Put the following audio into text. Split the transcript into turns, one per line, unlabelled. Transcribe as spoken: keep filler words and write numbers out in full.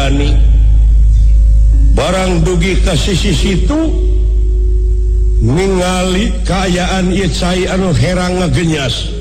Dani barang dugi ke sisi situ ningali kaayaan ieu cai anu herang ngagenyas